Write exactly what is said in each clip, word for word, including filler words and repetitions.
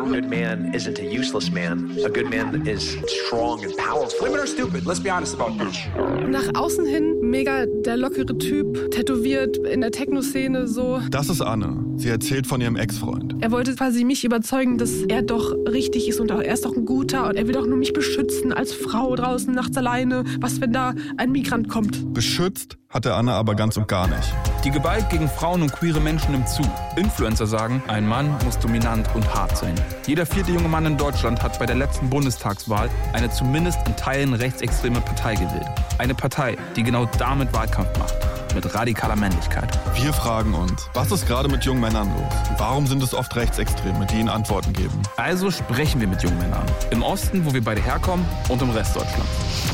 good man isn't a useless man. A good man is strong and powerful. Women are stupid, let's be honest about this. Nach außen hin mega der lockere Typ, tätowiert in der Techno-Szene so. Das ist Anne. Sie erzählt von ihrem Ex-Freund. Er wollte quasi mich überzeugen, dass er doch richtig ist und er ist doch ein guter und er will doch nur mich beschützen als Frau draußen nachts alleine. Was, wenn da ein Migrant kommt? Beschützt hatte Anne aber ganz und gar nicht. Die Gewalt gegen Frauen und queere Menschen nimmt zu. Influencer sagen, ein Mann muss dominant und hart sein. Jeder vierte junge Mann in Deutschland hat bei der letzten Bundestagswahl eine zumindest in Teilen rechtsextreme Partei gewählt. Eine Partei, die genau damit Wahlkampf macht. Mit radikaler Männlichkeit. Wir fragen uns, was ist gerade mit jungen Männern los? Warum sind es oft Rechtsextreme, die ihnen Antworten geben? Also sprechen wir mit jungen Männern. Im Osten, wo wir beide herkommen, und im Rest Deutschlands.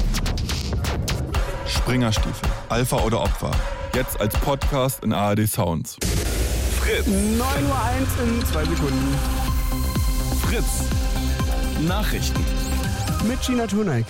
Springerstiefel, Alpha oder Opfer. Jetzt als Podcast in A R D Sounds. Fritz. neun Uhr eins in zwei Sekunden. Fritz. Nachrichten. Mit Gina Tunek.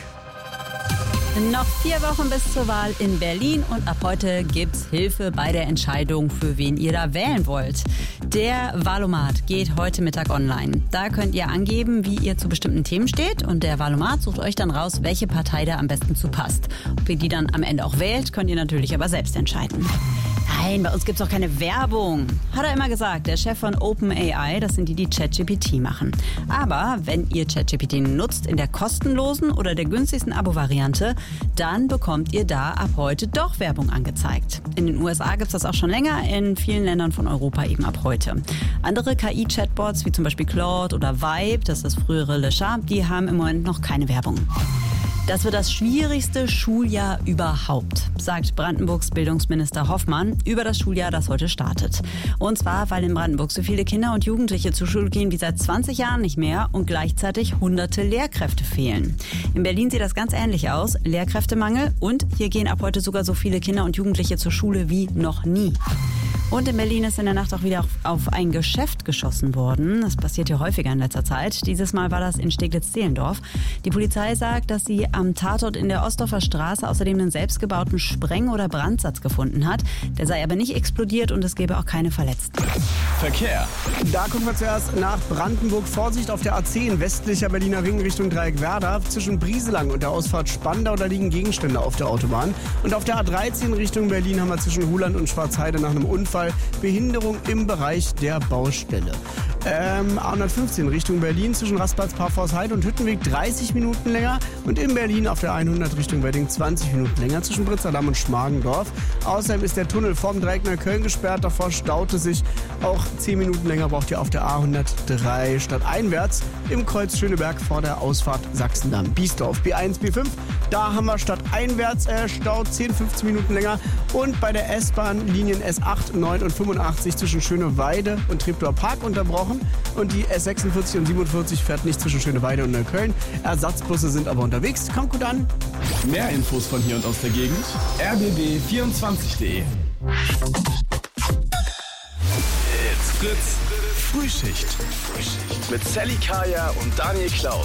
Noch vier Wochen bis zur Wahl in Berlin und ab heute gibt's Hilfe bei der Entscheidung, für wen ihr da wählen wollt. Der Wahlomat geht heute Mittag online. Da könnt ihr angeben, wie ihr zu bestimmten Themen steht und der Wahlomat sucht euch dann raus, welche Partei da am besten zu passt. Ob ihr die dann am Ende auch wählt, könnt ihr natürlich aber selbst entscheiden. Nein, bei uns gibt's auch keine Werbung. Hat er immer gesagt, der Chef von OpenAI, das sind die, die ChatGPT machen. Aber wenn ihr ChatGPT nutzt in der kostenlosen oder der günstigsten Abo-Variante, dann bekommt ihr da ab heute doch Werbung angezeigt. In den U S A gibt's das auch schon länger, in vielen Ländern von Europa eben ab heute. Andere K I-Chatbots, wie zum Beispiel Claude oder Vibe, das ist das frühere Le Chat, die haben im Moment noch keine Werbung. Das wird das schwierigste Schuljahr überhaupt, sagt Brandenburgs Bildungsminister Hoffmann über das Schuljahr, das heute startet. Und zwar, weil in Brandenburg so viele Kinder und Jugendliche zur Schule gehen wie seit zwanzig Jahren nicht mehr und gleichzeitig hunderte Lehrkräfte fehlen. In Berlin sieht das ganz ähnlich aus, Lehrkräftemangel, und hier gehen ab heute sogar so viele Kinder und Jugendliche zur Schule wie noch nie. Und in Berlin ist in der Nacht auch wieder auf ein Geschäft geschossen worden. Das passiert hier häufiger in letzter Zeit. Dieses Mal war das in Steglitz-Zehlendorf. Die Polizei sagt, dass sie am Tatort in der Ostdorfer Straße außerdem einen selbstgebauten Spreng- oder Brandsatz gefunden hat. Der sei aber nicht explodiert und es gäbe auch keine Verletzten. Verkehr. Da gucken wir zuerst nach Brandenburg. Vorsicht auf der A zehn, westlicher Berliner Ring Richtung Dreieck Werder. Zwischen Brieselang und der Ausfahrt Spandau, da liegen Gegenstände auf der Autobahn. Und auf der A dreizehn Richtung Berlin haben wir zwischen Huland und Schwarzheide nach einem Unfall Behinderung im Bereich der Baustelle. Ähm, A hundertfünfzehn Richtung Berlin zwischen Rastplatz Parforshheide und Hüttenweg dreißig Minuten länger. Und in Berlin auf der hundert Richtung Wedding zwanzig Minuten länger zwischen Britzerdamm und Schmargendorf. Außerdem ist der Tunnel vorm Dreieck Neukölln gesperrt. Davor staute sich. Auch zehn Minuten länger braucht ihr auf der A hundertdrei stadteinwärts im Kreuz Schöneberg vor der Ausfahrt Sachsendamm. Biesdorf B eins, B fünf. Da haben wir stadteinwärts äh, Stau zehn, fünfzehn Minuten länger. Und bei der S-Bahn Linien S acht, neun und fünfundachtzig zwischen Schöneweide und Treptower Park unterbrochen. Und die S sechsundvierzig und siebenundvierzig fährt nicht zwischen Schöneweide und Neukölln. Ersatzbusse sind aber unterwegs. Kommt gut an. Mehr Infos von hier und aus der Gegend. r b b vierundzwanzig punkt d e. It's Fritz. Frühschicht. Mit Sally Kaya und Daniel Klaus.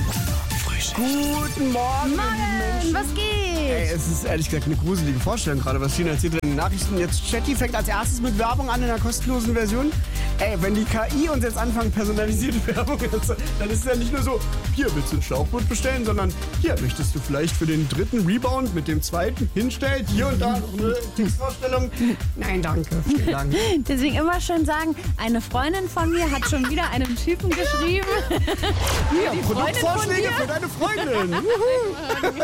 Guten Morgen, Morgen, was geht? Ey, es ist ehrlich gesagt eine gruselige Vorstellung gerade, was China erzählt in den Nachrichten. Jetzt Chatty fängt als erstes mit Werbung an in einer kostenlosen Version. Ey, wenn die K I uns jetzt anfangen, personalisierte Werbung, dann ist es ja nicht nur so, hier willst du ein Schlauchboot bestellen, sondern hier möchtest du vielleicht für den dritten Rebound mit dem zweiten hinstellen, hier und da noch eine Textvorstellung. Nein, danke. Vielen Dank. Deswegen immer schön sagen, eine Freundin von mir hat schon wieder einem Typen geschrieben. Hier, Produktvorschläge für deine Freundin.